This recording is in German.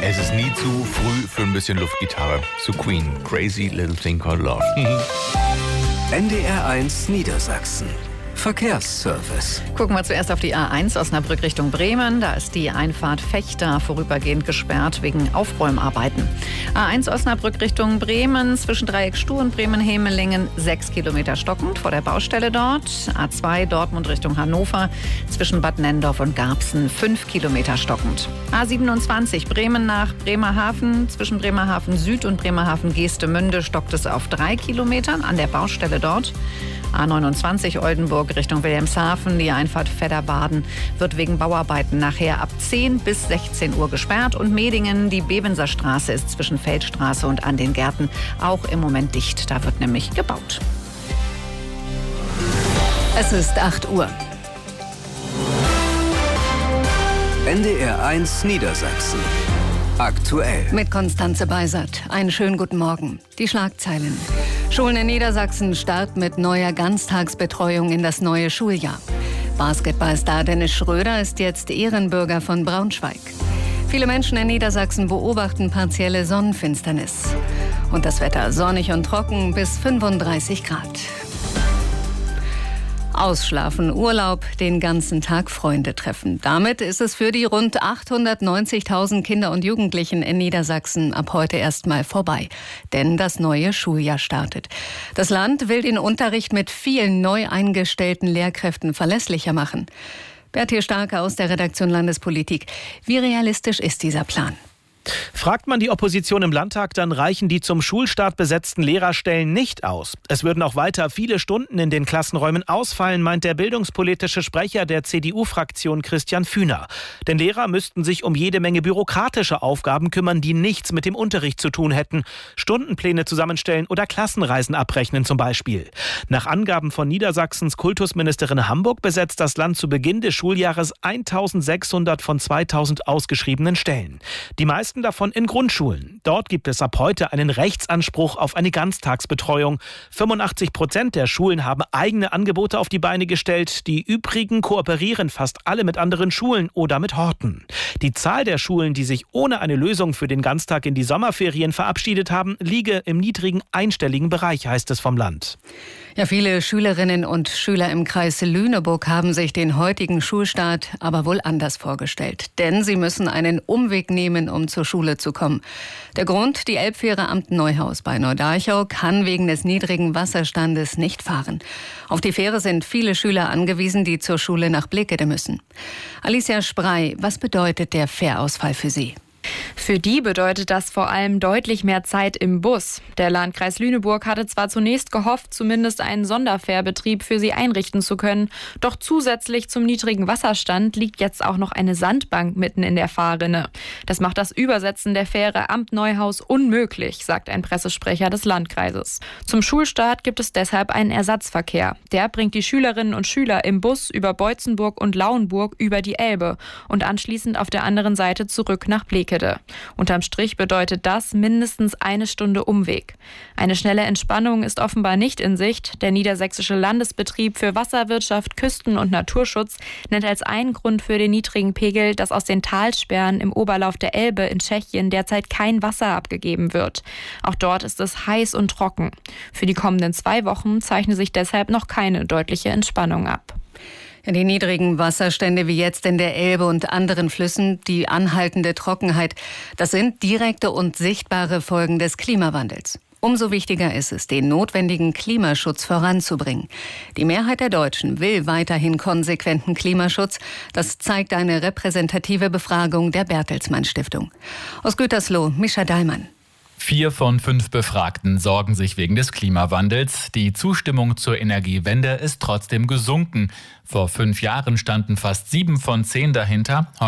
Es ist nie zu früh für ein bisschen Luftgitarre. Zu Queen, Crazy Little Thing Called Love. NDR1 Niedersachsen. Verkehrsservice. Gucken wir zuerst auf die A1 Osnabrück Richtung Bremen. Da ist die Einfahrt Vechta vorübergehend gesperrt wegen Aufräumarbeiten. A1 Osnabrück Richtung Bremen zwischen Dreieck Stuh und Bremen-Hemelingen 6 Kilometer stockend vor der Baustelle dort. A2 Dortmund Richtung Hannover zwischen Bad Nenndorf und Garbsen 5 Kilometer stockend. A27 Bremen nach Bremerhaven zwischen Bremerhaven Süd und Bremerhaven Geestemünde stockt es auf 3 Kilometern an der Baustelle dort. A29 Oldenburg Richtung Wilhelmshaven, die Einfahrt Vedderbaden wird wegen Bauarbeiten nachher ab 10 bis 16 Uhr gesperrt. Und Medingen, die Bevenser Straße ist zwischen Feldstraße und an den Gärten auch im Moment dicht. Da wird nämlich gebaut. Es ist 8 Uhr. NDR1 Niedersachsen. Aktuell. Mit Konstanze Beisert. Einen schönen guten Morgen. Die Schlagzeilen. Schulen in Niedersachsen starten mit neuer Ganztagsbetreuung in das neue Schuljahr. Basketballstar Dennis Schröder ist jetzt Ehrenbürger von Braunschweig. Viele Menschen in Niedersachsen beobachten partielle Sonnenfinsternis. Und das Wetter sonnig und trocken bis 35 Grad. Ausschlafen, Urlaub, den ganzen Tag Freunde treffen. Damit ist es für die rund 890.000 Kinder und Jugendlichen in Niedersachsen ab heute erstmal vorbei. Denn das neue Schuljahr startet. Das Land will den Unterricht mit vielen neu eingestellten Lehrkräften verlässlicher machen. Bertil Starke aus der Redaktion Landespolitik. Wie realistisch ist dieser Plan? Fragt man die Opposition im Landtag, dann reichen die zum Schulstart besetzten Lehrerstellen nicht aus. Es würden auch weiter viele Stunden in den Klassenräumen ausfallen, meint der bildungspolitische Sprecher der CDU-Fraktion Christian Fühner. Denn Lehrer müssten sich um jede Menge bürokratische Aufgaben kümmern, die nichts mit dem Unterricht zu tun hätten. Stundenpläne zusammenstellen oder Klassenreisen abrechnen zum Beispiel. Nach Angaben von Niedersachsens Kultusministerin Hamburg besetzt das Land zu Beginn des Schuljahres 1.600 von 2.000 ausgeschriebenen Stellen. Die meisten davon in Grundschulen. Dort gibt es ab heute einen Rechtsanspruch auf eine Ganztagsbetreuung. 85% der Schulen haben eigene Angebote auf die Beine gestellt. Die übrigen kooperieren fast alle mit anderen Schulen oder mit Horten. Die Zahl der Schulen, die sich ohne eine Lösung für den Ganztag in die Sommerferien verabschiedet haben, liege im niedrigen einstelligen Bereich, heißt es vom Land. Ja, viele Schülerinnen und Schüler im Kreis Lüneburg haben sich den heutigen Schulstart aber wohl anders vorgestellt. Denn sie müssen einen Umweg nehmen, um zur Schule zu kommen. Der Grund, die Elbfähre Amt Neuhaus bei Nordeichau kann wegen des niedrigen Wasserstandes nicht fahren. Auf die Fähre sind viele Schüler angewiesen, die zur Schule nach Bleckede müssen. Alicia Sprey, was bedeutet der Fährausfall für Sie? Für die bedeutet das vor allem deutlich mehr Zeit im Bus. Der Landkreis Lüneburg hatte zwar zunächst gehofft, zumindest einen Sonderfährbetrieb für sie einrichten zu können, doch zusätzlich zum niedrigen Wasserstand liegt jetzt auch noch eine Sandbank mitten in der Fahrrinne. Das macht das Übersetzen der Fähre Amt Neuhaus unmöglich, sagt ein Pressesprecher des Landkreises. Zum Schulstart gibt es deshalb einen Ersatzverkehr. Der bringt die Schülerinnen und Schüler im Bus über Beutzenburg und Lauenburg über die Elbe und anschließend auf der anderen Seite zurück nach Bleckede. Unterm Strich bedeutet das mindestens eine Stunde Umweg. Eine schnelle Entspannung ist offenbar nicht in Sicht. Der Niedersächsische Landesbetrieb für Wasserwirtschaft, Küsten- und Naturschutz nennt als einen Grund für den niedrigen Pegel, dass aus den Talsperren im Oberlauf der Elbe in Tschechien derzeit kein Wasser abgegeben wird. Auch dort ist es heiß und trocken. Für die kommenden 2 Wochen zeichnet sich deshalb noch keine deutliche Entspannung ab. Die niedrigen Wasserstände wie jetzt in der Elbe und anderen Flüssen, die anhaltende Trockenheit, das sind direkte und sichtbare Folgen des Klimawandels. Umso wichtiger ist es, den notwendigen Klimaschutz voranzubringen. Die Mehrheit der Deutschen will weiterhin konsequenten Klimaschutz. Das zeigt eine repräsentative Befragung der Bertelsmann Stiftung. Aus Gütersloh, Mischa Dallmann. 4 von 5 Befragten sorgen sich wegen des Klimawandels. Die Zustimmung zur Energiewende ist trotzdem gesunken. Vor 5 Jahren standen fast 7 von 10 dahinter.